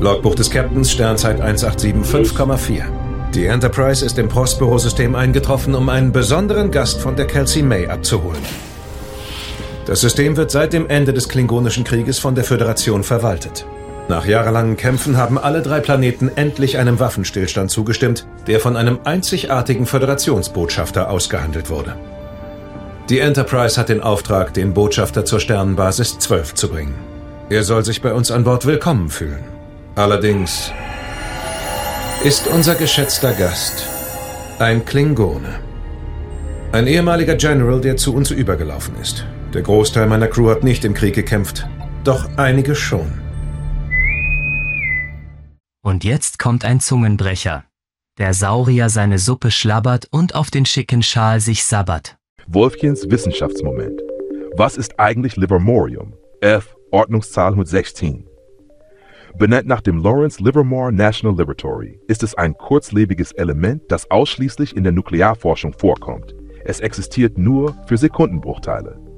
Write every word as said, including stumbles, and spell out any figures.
Logbuch des Captains, Sternzeit eins acht sieben fünf Komma vier. Die Enterprise ist im Prospero-System eingetroffen, um einen besonderen Gast von der Kelsey May abzuholen. Das System wird seit dem Ende des Klingonischen Krieges von der Föderation verwaltet. Nach jahrelangen Kämpfen haben alle drei Planeten endlich einem Waffenstillstand zugestimmt, der von einem einzigartigen Föderationsbotschafter ausgehandelt wurde. Die Enterprise hat den Auftrag, den Botschafter zur Sternenbasis zwölf zu bringen. Er soll sich bei uns an Bord willkommen fühlen. Allerdings ist unser geschätzter Gast ein Klingone. Ein ehemaliger General, der zu uns übergelaufen ist. Der Großteil meiner Crew hat nicht im Krieg gekämpft, doch einige schon. Und jetzt kommt ein Zungenbrecher. Der Saurier seine Suppe schlabbert und auf den schicken Schal sich sabbert. Wolfchens Wissenschaftsmoment. Was ist eigentlich Livermorium? F. Ordnungszahl hundertsechzehn. Benannt nach dem Lawrence Livermore National Laboratory ist es ein kurzlebiges Element, das ausschließlich in der Nuklearforschung vorkommt. Es existiert nur für Sekundenbruchteile.